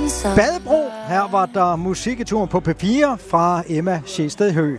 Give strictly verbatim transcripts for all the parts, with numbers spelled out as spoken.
Badebro. Her var der musiketuren på P fire fra Emma Sjested Høgh.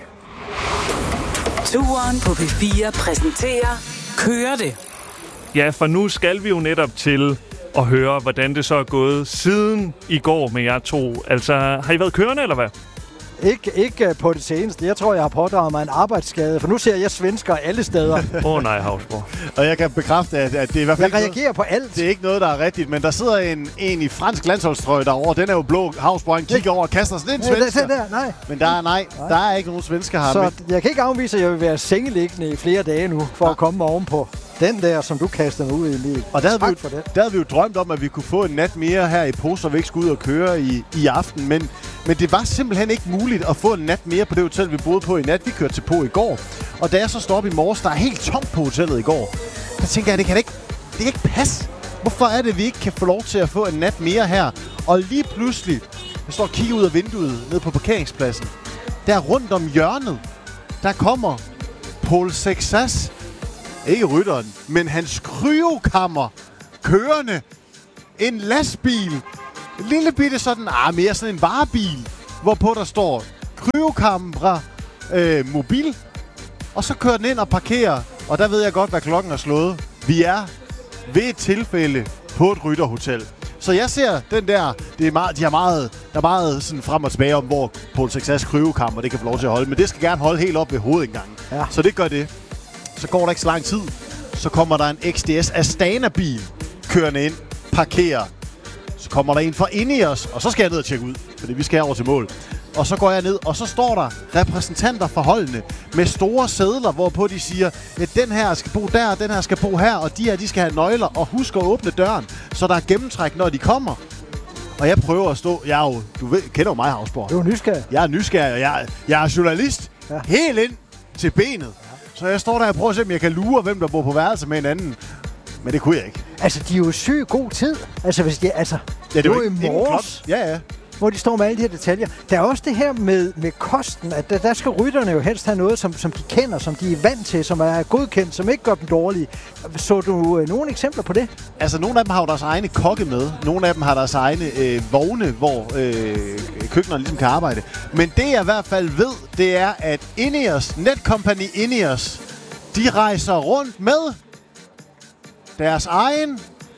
Turen på P fire præsenterer Kører det. Ja, for nu skal vi jo netop til at høre, hvordan det så er gået siden i går med jer to. Altså, har I været kørende, eller hvad? Ikke, ikke på det seneste. Jeg tror, jeg har pådraget mig en arbejdsskade, for nu ser jeg svensker alle steder. Åh oh, nej, Hausborg. Og jeg kan bekræfte, at, at det er i hvert fald jeg ikke reagerer noget, på alt. Det er ikke noget, der er rigtigt, men der sidder en, en i fransk landsholdstrøje derovre. Den er jo blå. Hausborg, han kigger over og kaster sig. Det er en svensker. Ja, der, nej. Men der er, nej, der er ikke nogen svensker her. Så men... jeg kan ikke afvise, at jeg vil være sengeliggende i flere dage nu, for ja. at komme ovenpå den der, som du kaster mig ud i livet. Og der havde, tak vi, for det. der havde vi jo drømt om, at vi kunne få en nat mere her i pose, og vi ikke skulle ud og køre i, i aften. Men, men det var simpelthen ikke muligt at få en nat mere på det hotel, vi boede på i nat. Vi kørte til på i går. Og da jeg så står op i morges, der er helt tomt på hotellet i går. Der tænker jeg, det kan ikke, det kan ikke passe. Hvorfor er det, at vi ikke kan få lov til at få en nat mere her? Og lige pludselig, jeg står og kigger ud af vinduet ned på parkeringspladsen. Der rundt om hjørnet, der kommer Paul Sexas. Ikke rytteren, men hans kryokammer kørende. En lastbil. En lille bitte sådan, ah, mere sådan en varebil, hvorpå der står kryokamera øh, mobil. Og så kører den ind og parkerer, og der ved jeg godt, hvad klokken er slået. Vi er ved et tilfælde på et rytterhotel. Så jeg ser den der, det er meget, de har meget, der er meget sådan frem og tilbage om, hvor Paul Sexas kryokammer, det kan få lov til at holde. Men det skal gerne holde helt op ved hovedindgangen. Ja. Så det gør det. Så går der ikke så lang tid, så kommer der en X D S Astana-bil kørende ind, parkerer. Så kommer der en fra inde i os, og så skal jeg ned og tjekke ud, fordi vi skal over til mål. Og så går jeg ned, og så står der repræsentanter for holdene med store sedler, hvorpå de siger, at den her skal bo der, og den her skal bo her, og de her, de skal have nøgler, og husk at åbne døren, så der er gennemtræk, når de kommer. Og jeg prøver at stå, jeg er jo, du ved, kender jo mig, Hausborg. Du er nysgerrig. Jeg er nysgerrig, og jeg, jeg er journalist, ja. Helt ind til benet. Så jeg står der og prøver at se, om jeg kan lure, hvem der bor på værelse med en anden. Men det kunne jeg ikke. Altså, de er jo syg god tid. Altså, hvis de, altså, ja, det var i morges, ja, ja. hvor de står med alle de her detaljer. Der er også det her med, med kosten, at der, der skal rytterne jo helst have noget, som, som de kender, som de er vant til, som er godkendt, som ikke gør dem dårlige. Så du øh, nogle eksempler på det? Altså, nogle af dem har jo deres egne kokke med. Nogle af dem har deres egne øh, vogne, hvor øh, køkkenerne ligesom kan arbejde. Men det, jeg i hvert fald ved, det er, at Ineos, Netcompany Ineos, de rejser rundt med deres egen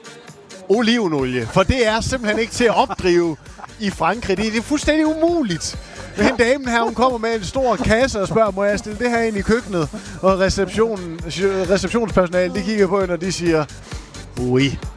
olivenolie. For det er simpelthen ikke til at opdrive i Frankrig. Det er fuldstændig umuligt. Men hende damen her, hun kommer med en stor kasse og spørger, må jeg stille det her ind i køkkenet? Og receptionen, receptionspersonalet, de kigger på hende, og de siger, oui.